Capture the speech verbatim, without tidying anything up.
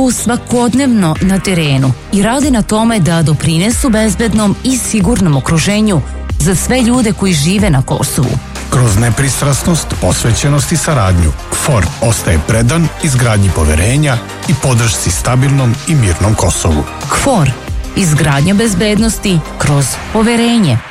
svakodnevno na terenu i rade na tome da doprinesu bezbednom i sigurnom okruženju za sve ljude koji žive na Kosovu. Kroz nepristrasnost, posvećenost i saradnju, K F O R ostaje predan izgradnji poverenja i podršci stabilnom i mirnom Kosovu. K F O R, izgradnja bezbednosti kroz poverenje.